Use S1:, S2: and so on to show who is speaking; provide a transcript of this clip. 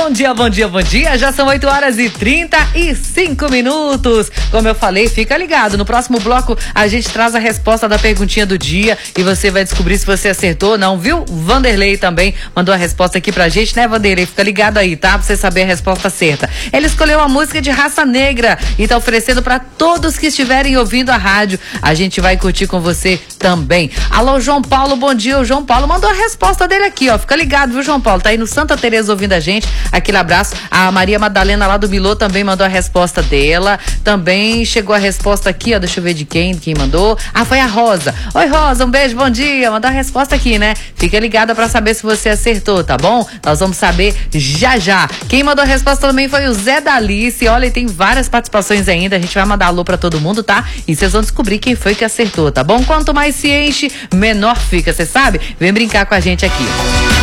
S1: Bom dia, bom dia, bom dia. Já são 8h35. Como eu falei, fica ligado. No próximo bloco, a gente traz a resposta da perguntinha do dia e você vai descobrir se você acertou ou não, viu? Vanderlei também mandou a resposta aqui pra gente, né, Vanderlei? Fica ligado aí, tá? Pra você saber a resposta certa. Ele escolheu a música de Raça Negra e tá oferecendo pra todos que estiverem ouvindo a rádio. A gente vai curtir com você também. Alô, João Paulo, bom dia. O João Paulo mandou a resposta dele aqui, ó. Fica ligado, viu, João Paulo? Tá aí no Santa Teresa ouvindo a gente. Aquele abraço. A Maria Madalena lá do Milô também mandou a resposta dela. Também chegou a resposta aqui, ó. Deixa eu ver de quem mandou. Ah, foi a Rosa. Oi, Rosa, um beijo, bom dia. Mandou a resposta aqui, né? Fica ligada pra saber se você acertou, tá bom? Nós vamos saber já já. Quem mandou a resposta também foi o Zé da Alice. Olha, tem várias participações ainda. A gente vai mandar alô pra todo mundo, tá? E vocês vão descobrir quem foi que acertou, tá bom? Quanto mais se enche, menor fica, você sabe? Vem brincar com a gente aqui.